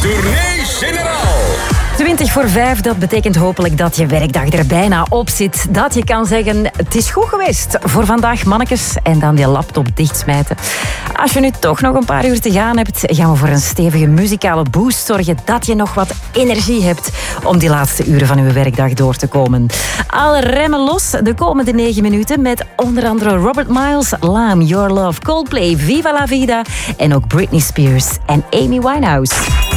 Tournee Generaal. 5:20, dat betekent hopelijk dat je werkdag er bijna op zit. Dat je kan zeggen, het is goed geweest voor vandaag, mannetjes. En dan die laptop dichtsmijten. Als je nu toch nog een paar uur te gaan hebt, gaan we voor een stevige muzikale boost zorgen dat je nog wat energie hebt om die laatste uren van uw werkdag door te komen. Alle remmen los de komende 9 minuten met onder andere Robert Miles, Lam, Your Love, Coldplay, Viva la Vida en ook Britney Spears en Amy Winehouse.